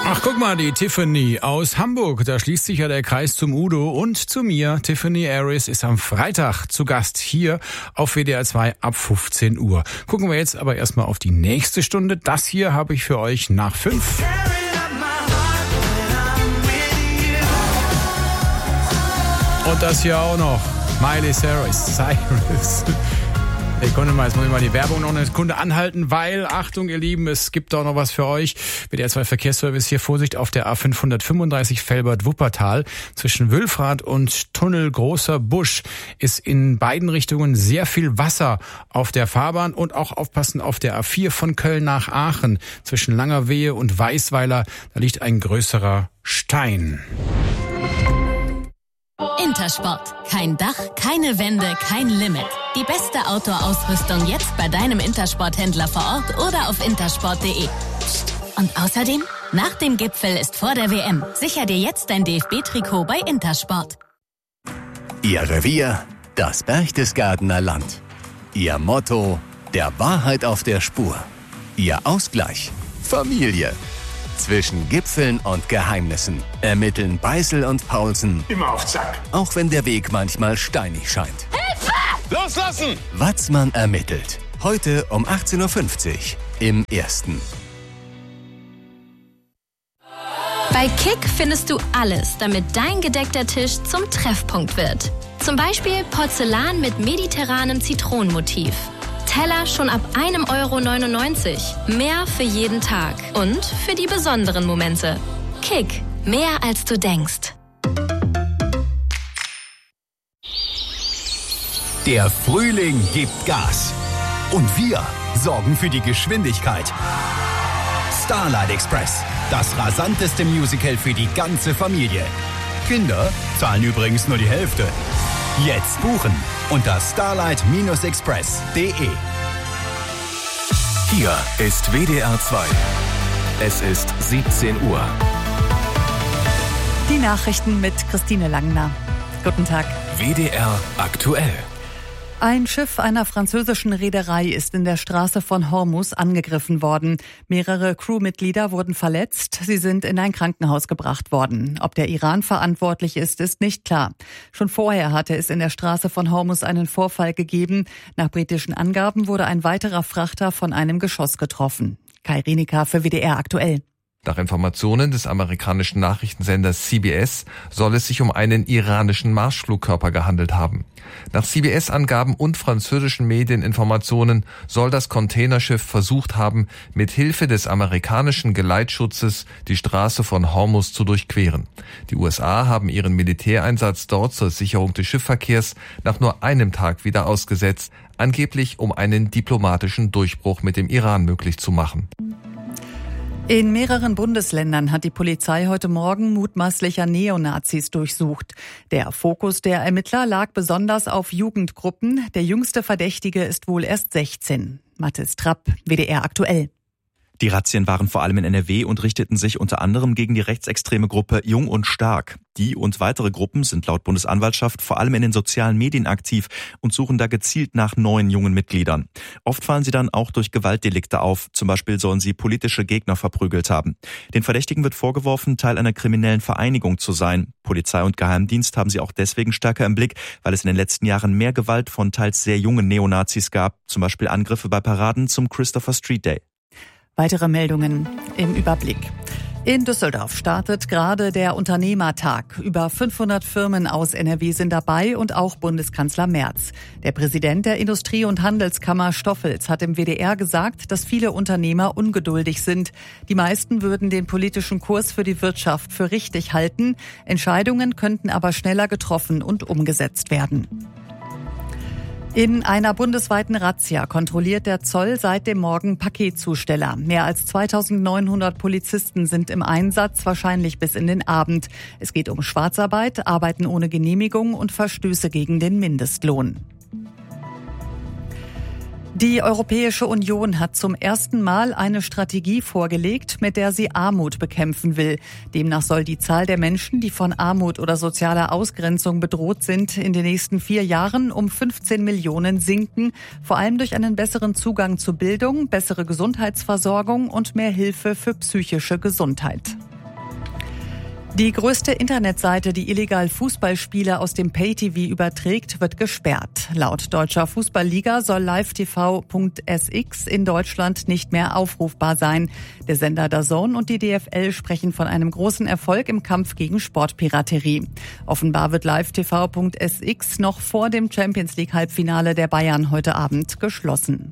Ach, guck mal, die Tiffany aus Hamburg. Da schließt sich ja der Kreis zum Udo und zu mir. Tiffany Aris ist am Freitag zu Gast hier auf WDR 2 ab 15 Uhr. Gucken wir jetzt aber erstmal auf die nächste Stunde. Das hier habe ich für euch nach 5. Und das hier auch noch. Miley Cyrus. Jetzt muss ich mal die Werbung noch eine Sekunde anhalten, weil, Achtung ihr Lieben, es gibt auch noch was für euch. WDR 2 Verkehrsservice hier, Vorsicht auf der A535 Velbert-Wuppertal. Zwischen Wülfrath und Tunnel Großer Busch ist in beiden Richtungen sehr viel Wasser auf der Fahrbahn und auch aufpassen auf der A4 von Köln nach Aachen. Zwischen Langerwehe und Weißweiler, da liegt ein größerer Stein. Intersport. Kein Dach, keine Wände, kein Limit. Die beste Outdoor-Ausrüstung jetzt bei deinem Intersport-Händler vor Ort oder auf intersport.de. Und außerdem, nach dem Gipfel ist vor der WM. Sicher dir jetzt dein DFB-Trikot bei Intersport. Ihr Revier, das Berchtesgadener Land. Ihr Motto, der Wahrheit auf der Spur. Ihr Ausgleich, Familie. Zwischen Gipfeln und Geheimnissen ermitteln Beißel und Paulsen immer auf Zack. Auch wenn der Weg manchmal steinig scheint. Hilfe! Loslassen! Watzmann ermittelt. Heute um 18.50 Uhr im Ersten. Bei Kick findest du alles, damit dein gedeckter Tisch zum Treffpunkt wird. Zum Beispiel Porzellan mit mediterranem Zitronenmotiv. Teller schon ab 1,99 €. Mehr für jeden Tag und für die besonderen Momente. Kick, mehr als du denkst. Der Frühling gibt Gas. Und wir sorgen für die Geschwindigkeit. Starlight Express, das rasanteste Musical für die ganze Familie. Kinder zahlen übrigens nur die Hälfte. Jetzt buchen unter starlight-express.de. Hier ist WDR 2. Es ist 17 Uhr. Die Nachrichten mit Christine Langner. Guten Tag. WDR aktuell. Ein Schiff einer französischen Reederei ist in der Straße von Hormuz angegriffen worden. Mehrere Crewmitglieder wurden verletzt. Sie sind in ein Krankenhaus gebracht worden. Ob der Iran verantwortlich ist, ist nicht klar. Schon vorher hatte es in der Straße von Hormuz einen Vorfall gegeben. Nach britischen Angaben wurde ein weiterer Frachter von einem Geschoss getroffen. Kai Rienecker für WDR aktuell. Nach Informationen des amerikanischen Nachrichtensenders CBS soll es sich um einen iranischen Marschflugkörper gehandelt haben. Nach CBS-Angaben und französischen Medieninformationen soll das Containerschiff versucht haben, mit Hilfe des amerikanischen Geleitschutzes die Straße von Hormuz zu durchqueren. Die USA haben ihren Militäreinsatz dort zur Sicherung des Schiffsverkehrs nach nur einem Tag wieder ausgesetzt, angeblich um einen diplomatischen Durchbruch mit dem Iran möglich zu machen. In mehreren Bundesländern hat die Polizei heute Morgen mutmaßlicher Neonazis durchsucht. Der Fokus der Ermittler lag besonders auf Jugendgruppen. Der jüngste Verdächtige ist wohl erst 16. Mathis Trapp, WDR aktuell. Die Razzien waren vor allem in NRW und richteten sich unter anderem gegen die rechtsextreme Gruppe Jung und Stark. Die und weitere Gruppen sind laut Bundesanwaltschaft vor allem in den sozialen Medien aktiv und suchen da gezielt nach neuen jungen Mitgliedern. Oft fallen sie dann auch durch Gewaltdelikte auf. Zum Beispiel sollen sie politische Gegner verprügelt haben. Den Verdächtigen wird vorgeworfen, Teil einer kriminellen Vereinigung zu sein. Polizei und Geheimdienst haben sie auch deswegen stärker im Blick, weil es in den letzten Jahren mehr Gewalt von teils sehr jungen Neonazis gab. Zum Beispiel Angriffe bei Paraden zum Christopher Street Day. Weitere Meldungen im Überblick. In Düsseldorf startet gerade der Unternehmertag. Über 500 Firmen aus NRW sind dabei und auch Bundeskanzler Merz. Der Präsident der Industrie- und Handelskammer Stoffels hat im WDR gesagt, dass viele Unternehmer ungeduldig sind. Die meisten würden den politischen Kurs für die Wirtschaft für richtig halten. Entscheidungen könnten aber schneller getroffen und umgesetzt werden. In einer bundesweiten Razzia kontrolliert der Zoll seit dem Morgen Paketzusteller. Mehr als 2900 Polizisten sind im Einsatz, wahrscheinlich bis in den Abend. Es geht um Schwarzarbeit, Arbeiten ohne Genehmigung und Verstöße gegen den Mindestlohn. Die Europäische Union hat zum ersten Mal eine Strategie vorgelegt, mit der sie Armut bekämpfen will. Demnach soll die Zahl der Menschen, die von Armut oder sozialer Ausgrenzung bedroht sind, in den nächsten 4 Jahren um 15 Millionen sinken, vor allem durch einen besseren Zugang zu Bildung, bessere Gesundheitsversorgung und mehr Hilfe für psychische Gesundheit. Die größte Internetseite, die illegal Fußballspiele aus dem Pay-TV überträgt, wird gesperrt. Laut Deutscher Fußballliga soll livetv.sx in Deutschland nicht mehr aufrufbar sein. Der Sender DAZN und die DFL sprechen von einem großen Erfolg im Kampf gegen Sportpiraterie. Offenbar wird livetv.sx noch vor dem Champions-League-Halbfinale der Bayern heute Abend geschlossen.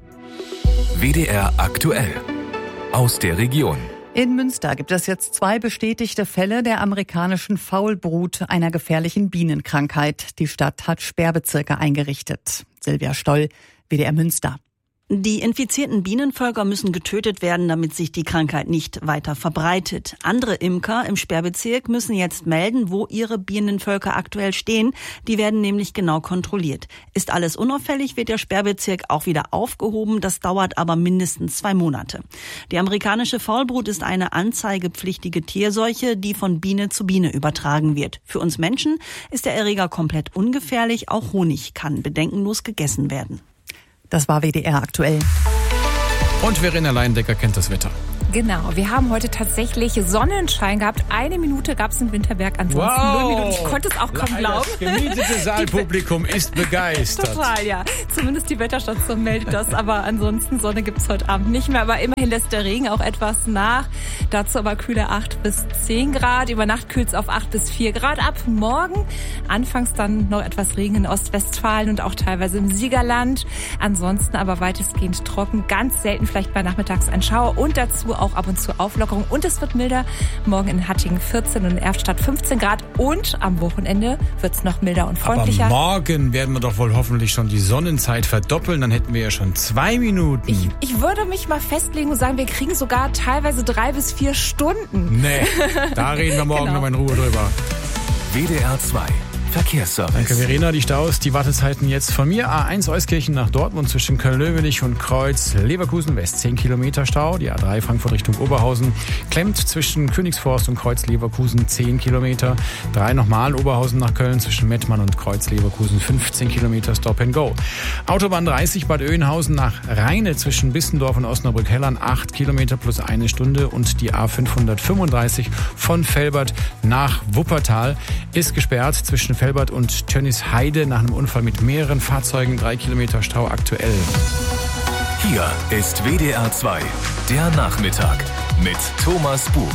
WDR aktuell. Aus der Region. In Münster gibt es jetzt 2 bestätigte Fälle der amerikanischen Faulbrut, einer gefährlichen Bienenkrankheit. Die Stadt hat Sperrbezirke eingerichtet. Silvia Stoll, WDR Münster. Die infizierten Bienenvölker müssen getötet werden, damit sich die Krankheit nicht weiter verbreitet. Andere Imker im Sperrbezirk müssen jetzt melden, wo ihre Bienenvölker aktuell stehen. Die werden nämlich genau kontrolliert. Ist alles unauffällig, wird der Sperrbezirk auch wieder aufgehoben. Das dauert aber mindestens 2 Monate. Die amerikanische Faulbrut ist eine anzeigepflichtige Tierseuche, die von Biene zu Biene übertragen wird. Für uns Menschen ist der Erreger komplett ungefährlich. Auch Honig kann bedenkenlos gegessen werden. Das war WDR aktuell. Und Verena Leindecker kennt das Wetter. Genau, wir haben heute tatsächlich Sonnenschein gehabt. 1 Minute gab es in Winterberg, ansonsten 0 Minuten. Ich konnte es auch kaum glauben. Das gemietete Saalpublikum ist begeistert. Total, ja. Zumindest die Wetterstation meldet das, aber ansonsten Sonne gibt's heute Abend nicht mehr. Aber immerhin lässt der Regen auch etwas nach. Dazu aber kühle 8 bis 10 Grad. Über Nacht kühlt's auf 8 bis 4 Grad ab. Morgen anfangs dann noch etwas Regen in Ostwestfalen und auch teilweise im Siegerland. Ansonsten aber weitestgehend trocken. Ganz selten vielleicht bei nachmittags ein Schauer und dazu auch ab und zu Auflockerung. Und es wird milder. Morgen in Hattingen 14 und in Erftstadt 15 Grad. Und am Wochenende wird's noch milder und freundlicher. Aber morgen werden wir doch wohl hoffentlich schon die Sonnenzeit verdoppeln. Dann hätten wir ja schon 2 Minuten. Ich würde mich mal festlegen und sagen, wir kriegen sogar teilweise 3 bis 4 Stunden. Nee, da reden wir morgen noch mal in Ruhe drüber. WDR 2. Verkehrsservice. Danke, Verena. Die Staus, die Wartezeiten jetzt von mir. A1 Euskirchen nach Dortmund zwischen Köln-Löwenich und Kreuz Leverkusen West 10 Kilometer Stau. Die A3 Frankfurt Richtung Oberhausen klemmt zwischen Königsforst und Kreuz Leverkusen 10 Kilometer. 3 nochmal Oberhausen nach Köln zwischen Mettmann und Kreuz Leverkusen 15 Kilometer Stop and Go. Autobahn 30 Bad Oeynhausen nach Rheine zwischen Bissendorf und Osnabrück-Hellern 8 Kilometer plus 1 Stunde. Und die A535 von Velbert nach Wuppertal ist gesperrt zwischen Velbert und Tönnisheide nach einem Unfall mit mehreren Fahrzeugen. 3 Kilometer Stau aktuell. Hier ist WDR 2, der Nachmittag mit Thomas Bug.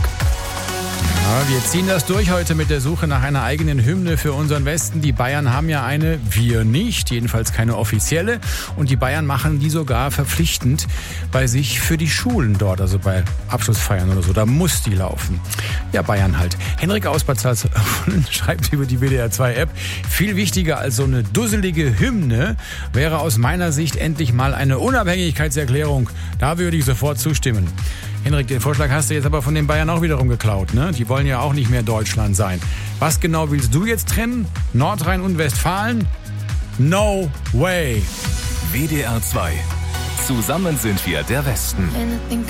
Ja, wir ziehen das durch heute mit der Suche nach einer eigenen Hymne für unseren Westen. Die Bayern haben ja eine, wir nicht, jedenfalls keine offizielle. Und die Bayern machen die sogar verpflichtend bei sich für die Schulen dort, also bei Abschlussfeiern oder so. Da muss die laufen. Ja, Bayern halt. Henrik aus Bad Salzuflen schreibt über die WDR 2 App, viel wichtiger als so eine dusselige Hymne wäre aus meiner Sicht endlich mal eine Unabhängigkeitserklärung. Da würde ich sofort zustimmen. Henrik, den Vorschlag hast du jetzt aber von den Bayern auch wiederum geklaut, ne? Die wollen ja auch nicht mehr Deutschland sein. Was genau willst du jetzt trennen? Nordrhein und Westfalen? No way. WDR 2. Zusammen sind wir der Westen.